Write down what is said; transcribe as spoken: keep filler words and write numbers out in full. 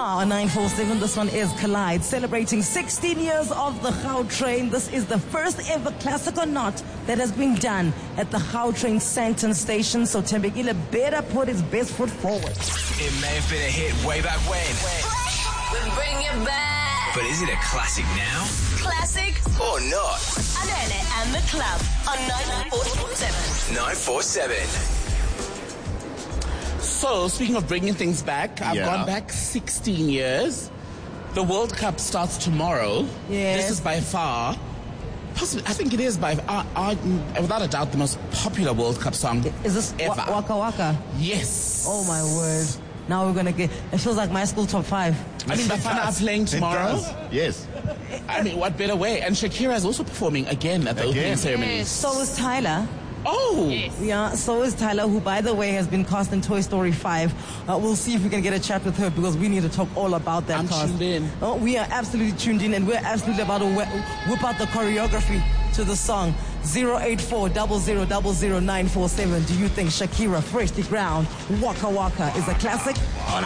are on nine four seven. This one is Collide, celebrating sixteen years of the Gautrain. This is the first ever classic or not that has been done at the Gautrain Sandton station. So Thembekile better put his best foot forward. It may have been a hit way back when. We bring it back. But is it a classic now? Classic Or not? Adele and the Club on nine four seven. nine four seven. So, speaking of bringing things back, I've Yeah. gone back sixteen years. The World Cup starts tomorrow. Yes. This is by far, possibly, I think it is by, uh, uh, without a doubt, the most popular World Cup song Is this ever. wa- Waka Waka? Yes. Oh my word. Now we're going to get, it feels like my school top five. I mean, Bafana are playing It tomorrow. does. Yes. I mean, what better way? And Shakira is also performing again at the opening Again. ceremony. So is Tyler. Oh, Yeah, so is Tyler, who, by the way, has been cast in Toy Story five. Uh, we'll see if we can get a chat with her because we need to talk all about that I'm cast. tuned in. Oh, we are absolutely tuned in, and we're absolutely about to wh- whip out the choreography to the song. zero eight four zero zero zero zero nine four seven. Do you think Shakira, Fresh the Ground, Waka Waka is a classic or not?